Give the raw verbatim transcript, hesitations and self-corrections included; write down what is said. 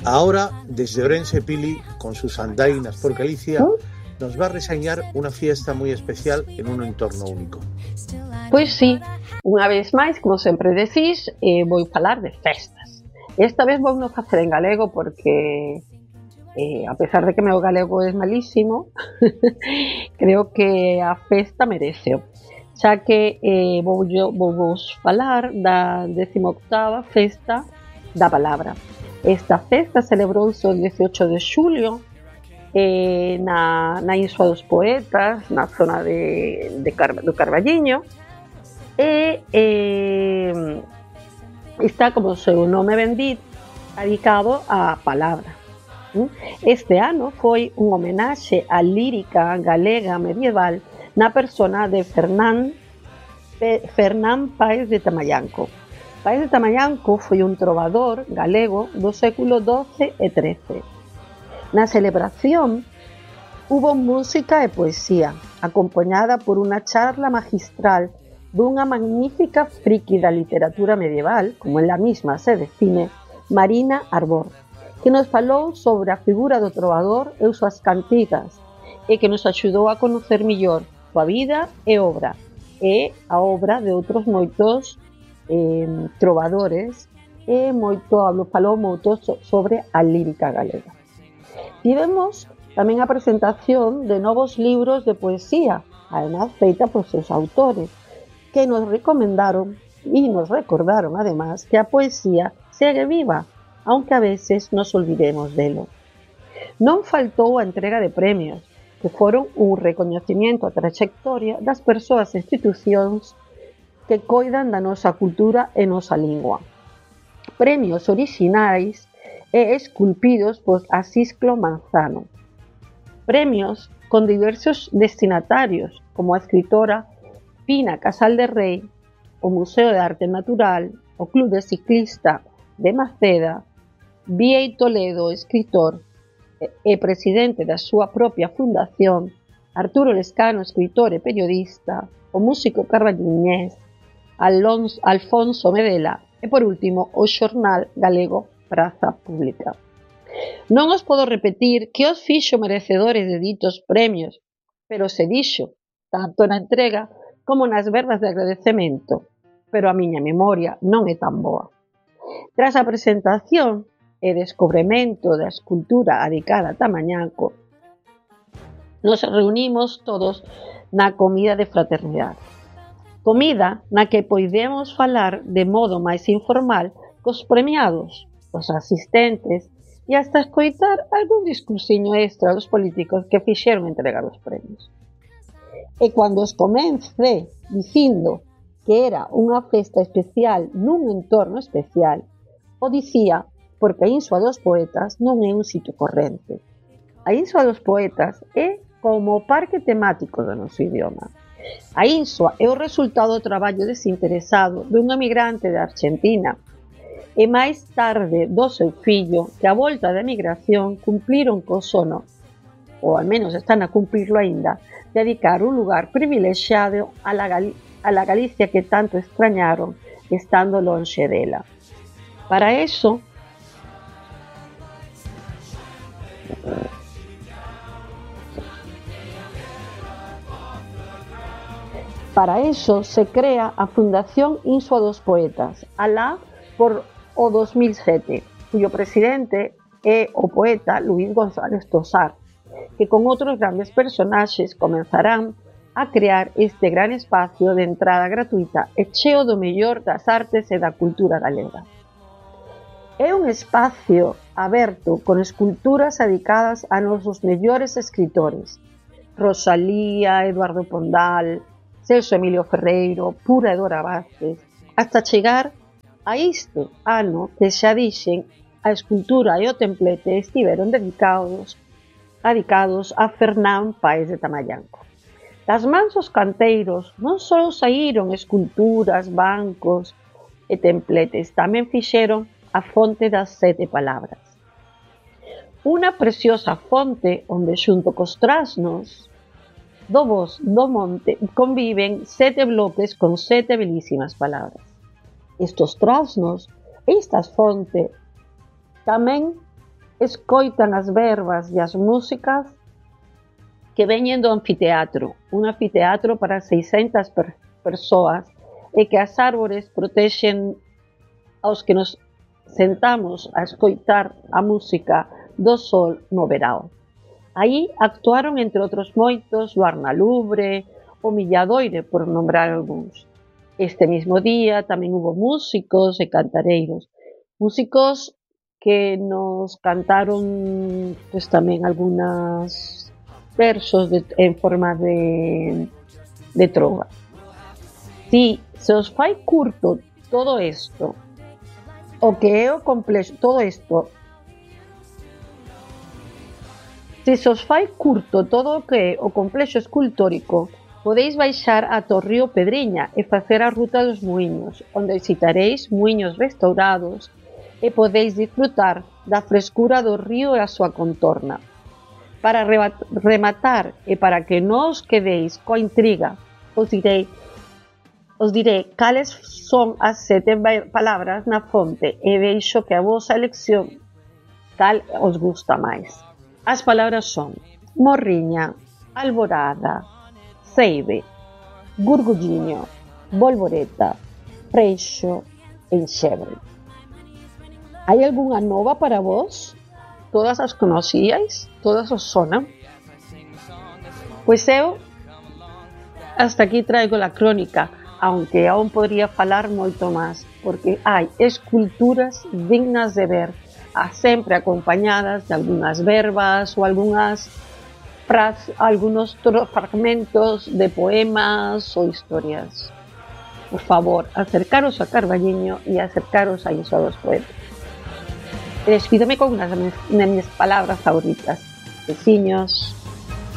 Ahora, desde Orense Pili, con sus andainas por Galicia, nos va a reseñar una fiesta muy especial en un entorno único. Pois sí, unha vez máis, como sempre decís, eh, vou falar de festas. Esta vez vou non facer en galego porque, eh, a pesar de que meu galego é malísimo, creo que a festa merece. Xa que eh, vou, yo, vou vos falar da decimoctava festa da palabra. Esta festa celebrouse o dieciocho de xulio eh, na, na Isla dos Poetas, na zona de, de Car, do Carballiño, e eh, está, como o seu nome ben dit, dedicado á palabra. Este ano foi un homenaxe á lírica galega medieval na persona de Fernán, Fernán Páez de Tamallanco. Páez de Tamallanco foi un trovador galego do século doce e trece. Na celebración hubo música e poesía, acompañada por unha charla magistral dunha magnífica friki da literatura medieval, como ela mesma se define, Marina Arbor, que nos falou sobre a figura do trovador e súas cantigas, e que nos axudou a conocer millor súa vida e obra, e a obra de outros moitos eh, trovadores, e moito falou moito sobre a lírica galega. Tivemos tamén a presentación de novos libros de poesía, además feita por seus autores, que nos recomendaron e nos recordaron además que a poesía segue viva, aunque a veces nos olvidemos delo. Non faltou a entrega de premios, que foron un recoñecimiento á trayectoria das persoas e institucións que coidan da nosa cultura e nosa lingua. Premios orixinais e esculpidos por Asisclo Manzano. Premios con diversos destinatarios, como a escritora Pina Casal de Rei, o Museo de Arte Natural, o Club de Ciclista de Maceda, Biei Toledo, escritor e presidente da súa propia fundación, Arturo Lescano, escritor e periodista, o músico carballiñés, Alonso, Alfonso Medela e, por último, o xornal galego Praza Pública. Non os podo repetir que os fixo merecedores de ditos premios, pero se dixo, tanto na entrega como nas verbas de agradecemento, pero a miña memoria non é tan boa. Tras a presentación e descubrimento da escultura adicada a Tamallanco, nos reunimos todos na comida de fraternidade. Comida na que poidemos falar de modo máis informal cos premiados, os asistentes e hasta escoitar algún discursiño extra dos políticos que fixeron entregar os premios. E cando os comence dicindo que era unha festa especial nun entorno especial, o dicía porque a Insua dos Poetas non é un sitio corrente. A Insua dos Poetas é como o parque temático do noso idioma. A Insua é o resultado do traballo desinteresado dun emigrante de Argentina e máis tarde do seu fillo que a volta da emigración cumpliron co sono, ou al menos están a cumplirlo aínda, dedicar un lugar privilexiado a la, Gal a la Galicia que tanto extrañaron estando lonxe dela. Para eso, para eso se crea a Fundación Insua dos Poetas, alá por o dos mil sete, cuyo presidente é o poeta Luis González Tosar, que con outros grandes personaxes comenzarán a crear este gran espacio de entrada gratuita e cheo do mellor das artes e da cultura galega. É un espacio aberto con esculturas dedicadas a nosos mellores escritores, Rosalía, Eduardo Pondal, Celso Emilio Ferreiro, Pura e Dora Vázquez, hasta chegar a este ano que xa dixen a escultura e o templete estiveron dedicados, dedicados a Fernán Páez de Tamallanco. Das mans dos canteiros non só saíron esculturas, bancos e templetes, tamén fixeron a fonte das sete palabras. Unha preciosa fonte onde xunto cos trasnos do Bos do Monte conviven sete bloques con sete belísimas palabras. Estos trasnos, estas fontes, tamén escoitan as verbas e as músicas que veñen do anfiteatro, un anfiteatro para seiscentas per persoas, e que as árbores protexen aos que nos sentamos a escoitar a música do sol no verao. Aí actuaron, entre outros moitos, o Arnalubre, o Milladoire, por nombrar algúns. Este mismo día tamén hubo músicos e cantareiros, músicos que nos cantaron pues tamén algunhas versos de, en forma de, de trova. Si se os fai curto todo isto, o que é o complexo, todo isto, se se os fai curto todo o que é o complexo escultórico, podeis baixar ata o río Pedriña e facer a ruta dos muiños, onde visitareis muiños restaurados e podeis disfrutar da frescura do río e a súa contorna. Para rematar e para que non os quedéis coa intriga, os direi, os direi cales son as sete palabras na fonte e deixo que a vosa elección cal os gusta máis. As palabras son morriña, alborada, ceibe, gurgulliño, bolboreta, freixo e enxebre. Hai algunha nova para vos? Todas as conocíais? Todas os sonan? Pois eu hasta aquí traigo la crónica, aunque aún podría falar moito máis, porque hai esculturas dignas de ver, sempre acompañadas de algunhas verbas ou algunhas frases, algúns fragmentos de poemas ou historias. Por favor, acercaros a Carballiño e acercaros a Iso dos Poetas. Despídome con unhas das minhas palabras favoritas. Besiños.